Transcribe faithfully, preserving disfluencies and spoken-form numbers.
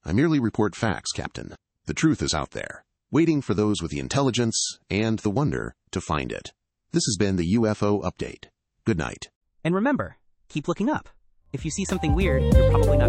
I merely report facts, Captain. The truth is out there, waiting for those with the intelligence and the wonder to find it. This has been the U F O Update. Good night. And remember, keep looking up. If you see something weird, you're probably not